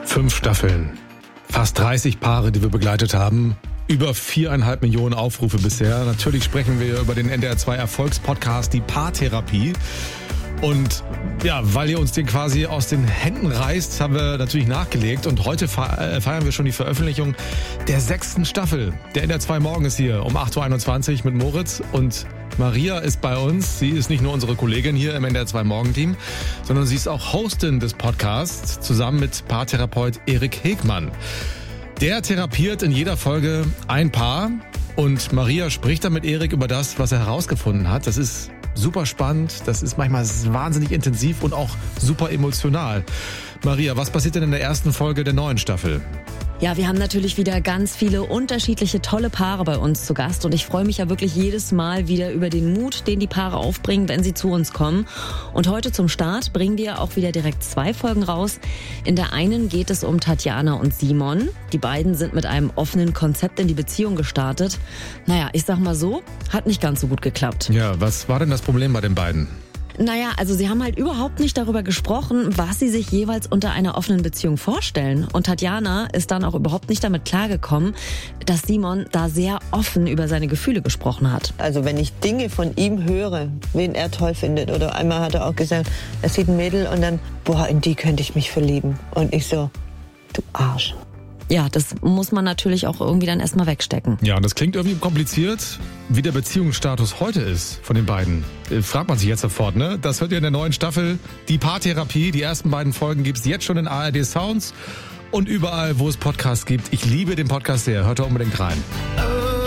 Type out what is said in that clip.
5 Staffeln, fast 30 Paare, die wir begleitet haben, über 4,5 Millionen Aufrufe bisher. Natürlich sprechen wir über den NDR 2 Erfolgspodcast, die Paartherapie. Und ja, weil ihr uns den quasi aus den Händen reißt, haben wir natürlich nachgelegt. Und heute feiern wir schon die Veröffentlichung der 6. Staffel. Der NDR 2 Morgen ist hier um 8.21 Uhr mit Moritz. Und Maria ist bei uns. Sie ist nicht nur unsere Kollegin hier im NDR 2 Morgenteam, sondern sie ist auch Hostin des Podcasts, zusammen mit Paartherapeut Erik Hegmann. Der therapiert in jeder Folge ein Paar. Und Maria spricht dann mit Erik über das, was er herausgefunden hat. Das ist super spannend, das ist manchmal wahnsinnig intensiv und auch super emotional. Maria, was passiert denn in der ersten Folge der neuen Staffel? Ja, wir haben natürlich wieder ganz viele unterschiedliche tolle Paare bei uns zu Gast und ich freue mich ja wirklich jedes Mal wieder über den Mut, den die Paare aufbringen, wenn sie zu uns kommen. Und heute zum Start bringen wir auch wieder direkt 2 Folgen raus. In der einen geht es um Tatjana und Simon. Die beiden sind mit einem offenen Konzept in die Beziehung gestartet. Naja, ich sag mal so, hat nicht ganz so gut geklappt. Ja, was war denn das Problem bei den beiden? Naja, also sie haben halt überhaupt nicht darüber gesprochen, was sie sich jeweils unter einer offenen Beziehung vorstellen. Und Tatjana ist dann auch überhaupt nicht damit klargekommen, dass Simon da sehr offen über seine Gefühle gesprochen hat. Also wenn ich Dinge von ihm höre, wen er toll findet, oder einmal hat er auch gesagt, er sieht ein Mädel und dann, boah, in die könnte ich mich verlieben. Und ich so, du Arsch. Ja, das muss man natürlich auch irgendwie dann erstmal wegstecken. Ja, und das klingt irgendwie kompliziert, wie der Beziehungsstatus heute ist von den beiden. Fragt man sich jetzt sofort, ne? Das hört ihr in der neuen Staffel. Die Paartherapie, die ersten beiden Folgen gibt's jetzt schon in ARD Sounds und überall, wo es Podcasts gibt. Ich liebe den Podcast sehr. Hört da unbedingt rein.